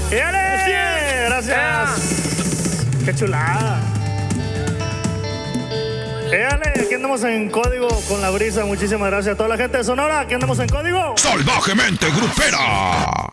¡Éale! Gracias. Qué chulada. Éale, aquí andamos en código con la brisa. Muchísimas gracias a toda la gente de Sonora. Aquí andamos en código Salvajemente grupera.